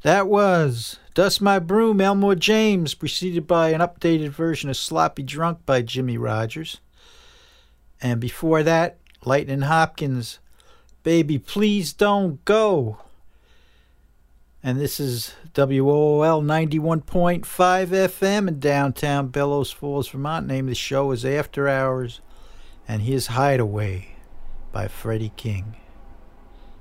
That was Dust My Broom, Elmore James, preceded by an updated version of Sloppy Drunk by Jimmy Rogers. And before that, Lightning Hopkins, Baby Please Don't Go. And this is WOOL 91.5 FM in downtown Bellows Falls, Vermont. Name of the show is After Hours, and here's Hideaway by Freddie King.